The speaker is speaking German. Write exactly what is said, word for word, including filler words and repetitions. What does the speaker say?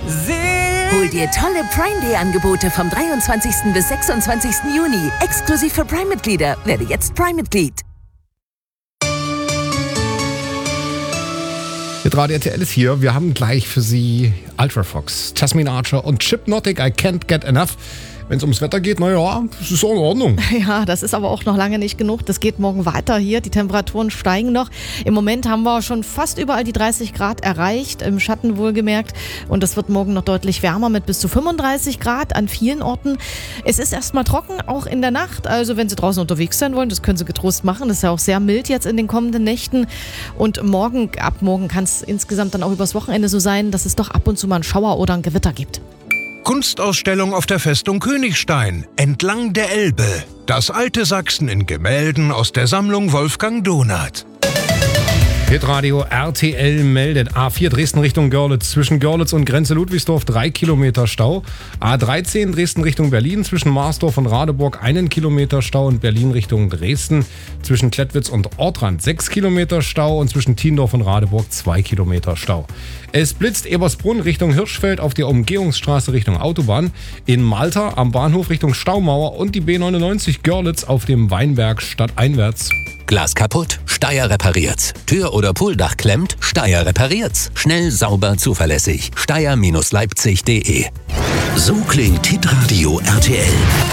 Hol dir tolle Prime Day Angebote vom dreiundzwanzigsten bis sechsundzwanzigsten Juni. Exklusiv für Prime-Mitglieder. Werde jetzt Prime-Mitglied. Radio R T L ist hier. Wir haben gleich für Sie Ultrafox, Jasmine Archer und Chipnotic, I Can't Get Enough. Wenn es ums Wetter geht, naja, das ist auch in Ordnung. Ja, das ist aber auch noch lange nicht genug. Das geht morgen weiter hier. Die Temperaturen steigen noch. Im Moment haben wir schon fast überall die dreißig Grad erreicht, im Schatten wohlgemerkt. Und es wird morgen noch deutlich wärmer mit bis zu fünfunddreißig Grad an vielen Orten. Es ist erstmal trocken, auch in der Nacht. Also wenn Sie draußen unterwegs sein wollen, das können Sie getrost machen. Das ist ja auch sehr mild jetzt in den kommenden Nächten. Und morgen, ab morgen kann es insgesamt dann auch übers Wochenende so sein, dass es doch ab und zu mal einen Schauer oder ein Gewitter gibt. Kunstausstellung auf der Festung Königstein, entlang der Elbe. Das alte Sachsen in Gemälden aus der Sammlung Wolfgang Donath. Hitradio R T L meldet A vier Dresden Richtung Görlitz. Zwischen Görlitz und Grenze Ludwigsdorf drei Kilometer Stau. A dreizehn Dresden Richtung Berlin. Zwischen Marsdorf und Radeburg einen Kilometer Stau. Und Berlin Richtung Dresden. Zwischen Klettwitz und Ortrand sechs Kilometer Stau. Und zwischen Tiendorf und Radeburg zwei Kilometer Stau. Es blitzt Ebersbrunn Richtung Hirschfeld auf der Umgehungsstraße Richtung Autobahn. In Malta am Bahnhof Richtung Staumauer. Und die B neunundneunzig Görlitz auf dem Weinberg stadteinwärts. Glas kaputt? Steyr repariert's. Tür- oder Pooldach klemmt? Steyr repariert's. Schnell, sauber, zuverlässig. Steyr Leipzig punkt de. So klingt Hitradio R T L.